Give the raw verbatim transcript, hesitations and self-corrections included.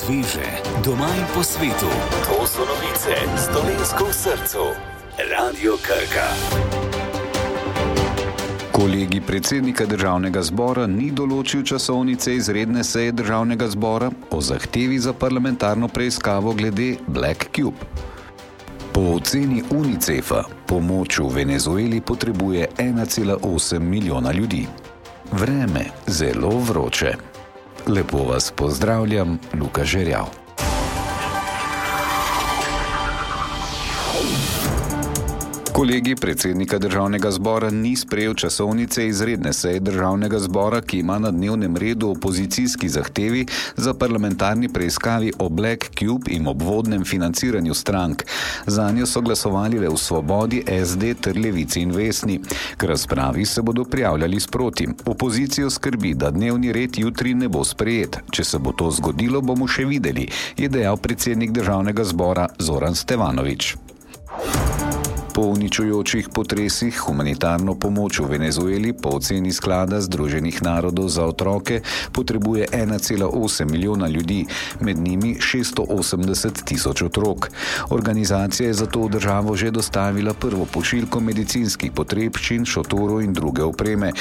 Sveže, doma in po svetu. To so novice z Dolenjsko v srcu. Radio Krka. Kolegij predsednika Državnega zbora ni določil časovnice izredne seje Državnega zbora o zahtevi za parlamentarno preiskavo glede Black Cube. Po oceni Unicefa pomoč v Venezueli potrebuje ena cela osem milijona ljudi. Vreme zelo vroče. Lepo vas pozdravljam, Luka Žerjav. Kolegij predsednika Državnega zbora ni sprejel časovnice izredne seje Državnega zbora, ki ima na dnevnem redu opozicijski zahtevi za parlamentarni preiskavi o Black Cube in obvodnem financiranju strank. Zanjo so glasovali le v Svobodi, es de ter Levici in Vesni. K razpravi se bodo prijavljali sproti. Opozicijo skrbi, da dnevni red jutri ne bo sprejet. Če se bo to zgodilo, bomo še videli, je dejal predsednik Državnega zbora Zoran Stevanovič. Po uničujočih potresih humanitarno pomoč v Venezueli po oceni sklada Združenih narodov za otroke potrebuje ena cela osem milijona ljudi, med njimi šeststo osemdeset tisoč otrok. Organizacija je zato v državo že dostavila prvo pošiljko medicinskih potrebščin, šotorov in druge opreme,